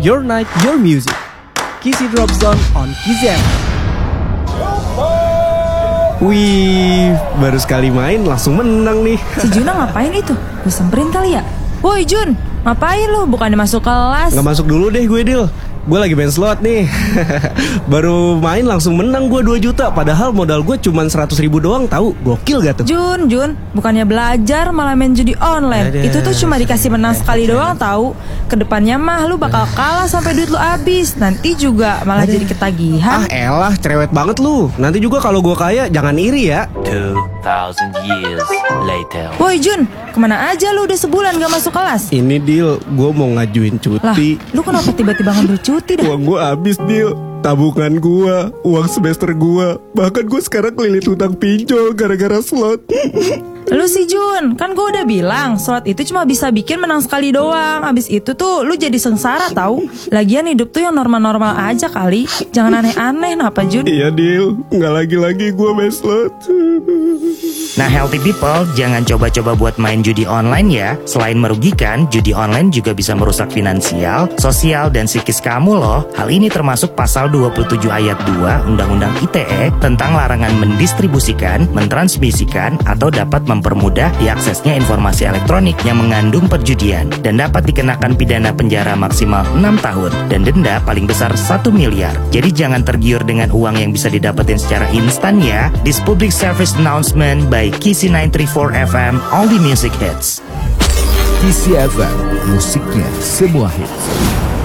your night, your music. Kisi Drop Zone on Kisi FM. Wih, baru sekali main langsung menang nih. Si Juna ngapain itu? Gue samperin kali ya. Woi Jun, ngapain lu? Bukannya masuk kelas? Nggak masuk dulu deh gue, Dil. Gue lagi main slot nih. Baru main langsung menang gue 2 juta. Padahal modal gue cuma 100 ribu doang, tahu? Gokil gak tuh? Jun, bukannya belajar malah main judi online. Itu tuh cuma dikasih menang sekali doang, tahu? Kedepannya mah lu bakal kalah sampai duit lu habis. Nanti juga malah jadi ketagihan. Ah elah, cerewet banget lu. Nanti juga kalau gue kaya jangan iri ya. 2000 years later. Woi Jun, kemana aja lu udah sebulan gak masuk kelas? Ini Dil, gue mau ngajuin Lah, cuti. lu kenapa tiba-tiba ngambil cuti dah? Uang gue habis, Dil. Tabungan gue, uang semester gue. Bahkan gue sekarang kelilit hutang pinjol gara-gara slot. Lu sih Jun, kan gue udah bilang slot itu cuma bisa bikin menang sekali doang. Abis itu tuh lu jadi sengsara tahu. Lagian hidup tuh yang normal-normal aja kali. Jangan aneh-aneh, kenapa Jun? Iya Dil, nggak lagi-lagi gue main slot. Nah healthy people, jangan coba-coba buat main judi online ya. Selain merugikan, judi online juga bisa merusak finansial, sosial, dan psikis kamu loh. Hal ini termasuk pasal 27 ayat 2 Undang-Undang ITE tentang larangan mendistribusikan, mentransmisikan, atau dapat mempermudah diaksesnya informasi elektronik yang mengandung perjudian, dan dapat dikenakan pidana penjara maksimal 6 tahun dan denda paling besar 1 miliar. Jadi jangan tergiur dengan uang yang bisa didapetin secara instan ya. This public service announcement by Kisi 934 FM, all the music hits. Kisi FM, musiknya semua hits.